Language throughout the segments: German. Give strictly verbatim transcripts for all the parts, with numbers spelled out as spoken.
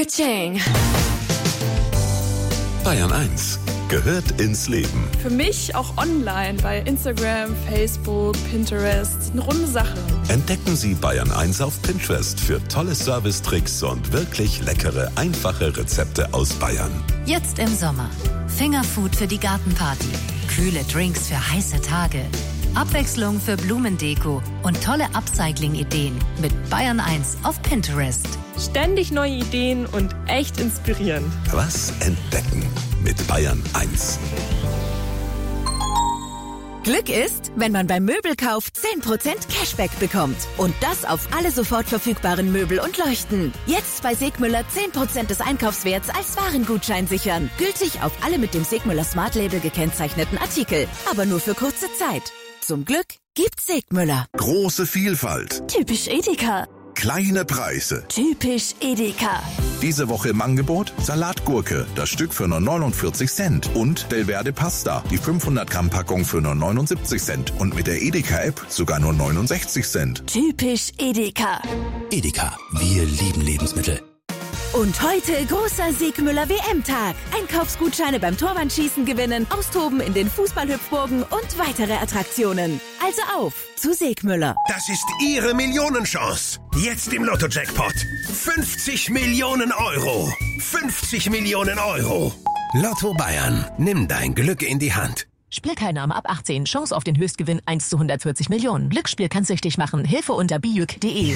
Katsching. Bayern eins gehört ins Leben. Für mich auch online bei Instagram, Facebook, Pinterest. Eine runde Sache. Entdecken Sie Bayern eins auf Pinterest für tolle Servicetricks und wirklich leckere, einfache Rezepte aus Bayern. Jetzt im Sommer. Fingerfood für die Gartenparty. Kühle Drinks für heiße Tage. Abwechslung für Blumendeko und tolle Upcycling-Ideen mit Bayern eins auf Pinterest. Ständig neue Ideen und echt inspirierend. Was entdecken mit Bayern eins. Glück ist, wenn man beim Möbelkauf zehn Prozent Cashback bekommt. Und das auf alle sofort verfügbaren Möbel und Leuchten. Jetzt bei Segmüller zehn Prozent des Einkaufswerts als Warengutschein sichern. Gültig auf alle mit dem Segmüller Smart Label gekennzeichneten Artikel. Aber nur für kurze Zeit. Zum Glück gibt's Segmüller. Große Vielfalt. Typisch Edeka. Kleine Preise. Typisch Edeka. Diese Woche im Angebot Salatgurke, das Stück für nur neunundvierzig Cent. Und Delverde Pasta, die fünfhundert Gramm Packung für nur neunundsiebzig Cent. Und mit der Edeka-App sogar nur neunundsechzig Cent. Typisch Edeka. Edeka, wir lieben Lebensmittel. Und heute großer Segmüller W M-Tag. Einkaufsgutscheine beim Torwandschießen gewinnen, austoben in den Fußballhüpfburgen und weitere Attraktionen. Also auf zu Segmüller. Das ist Ihre Millionenchance. Jetzt im Lotto-Jackpot. fünfzig Millionen Euro. fünfzig Millionen Euro. Lotto Bayern. Nimm dein Glück in die Hand. Spielteilnahme ab achtzehn. Chance auf den Höchstgewinn eins zu hundertvierzig Millionen. Glücksspiel kann süchtig machen. Hilfe unter bijuk punkt de.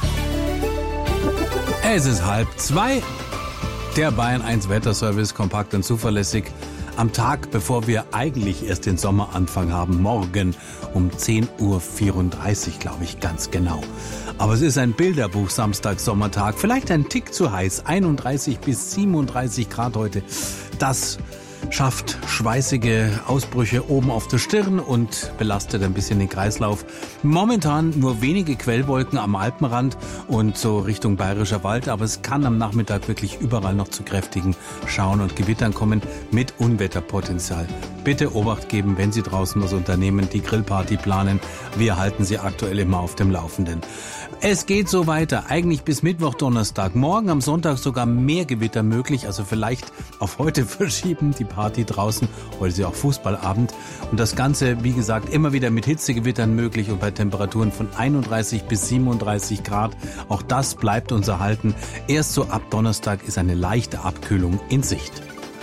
Es ist halb zwei. Der Bayern eins Wetterservice, kompakt und zuverlässig. Am Tag, bevor wir eigentlich erst den Sommeranfang haben, morgen um zehn Uhr vierunddreißig, glaube ich, ganz genau. Aber es ist ein Bilderbuch Samstag-Sommertag. Vielleicht ein Tick zu heiß. einunddreißig bis siebenunddreißig Grad heute. Das schafft schweißige Ausbrüche oben auf der Stirn und belastet ein bisschen den Kreislauf. Momentan nur wenige Quellwolken am Alpenrand und so Richtung Bayerischer Wald, aber es kann am Nachmittag wirklich überall noch zu kräftigen Schauern und Gewittern kommen mit Unwetterpotenzial. Bitte Obacht geben, wenn Sie draußen was unternehmen, die Grillparty planen. Wir halten Sie aktuell immer auf dem Laufenden. Es geht so weiter, eigentlich bis Mittwoch, Donnerstag. Morgen am Sonntag sogar mehr Gewitter möglich, also vielleicht auf heute verschieben, die Party draußen. Heute ist ja auch Fußballabend. Und das Ganze, wie gesagt, immer wieder mit Hitzegewittern möglich und bei Temperaturen von einunddreißig bis siebenunddreißig Grad. Auch das bleibt uns erhalten. Erst so ab Donnerstag ist eine leichte Abkühlung in Sicht.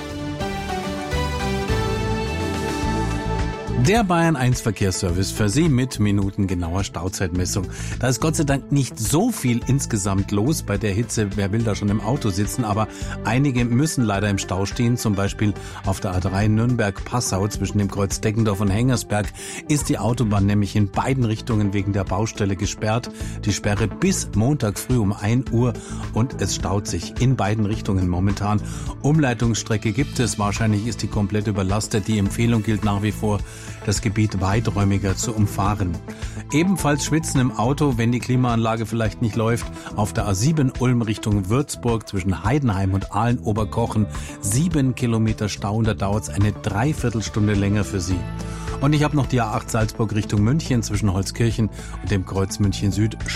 Der Bayern eins Verkehrsservice für Sie mit minutengenauer Stauzeitmessung. Da ist Gott sei Dank nicht so viel insgesamt los bei der Hitze. Wer will da schon im Auto sitzen? Aber einige müssen leider im Stau stehen. Zum Beispiel auf der A drei Nürnberg-Passau zwischen dem Kreuz Deggendorf und Hengersberg ist die Autobahn nämlich in beiden Richtungen wegen der Baustelle gesperrt. Die Sperre bis Montag früh um ein Uhr und es staut sich in beiden Richtungen momentan. Umleitungsstrecke gibt es. Wahrscheinlich ist die komplett überlastet. Die Empfehlung gilt nach wie vor, das Gebiet weiträumiger zu umfahren. Ebenfalls schwitzen im Auto, wenn die Klimaanlage vielleicht nicht läuft, auf der A sieben Ulm Richtung Würzburg zwischen Heidenheim und Aalen-Oberkochen. Sieben Kilometer Stau und da dauert es eine Dreiviertelstunde länger für Sie. Und ich habe noch die A acht Salzburg Richtung München zwischen Holzkirchen und dem Kreuz München Süd.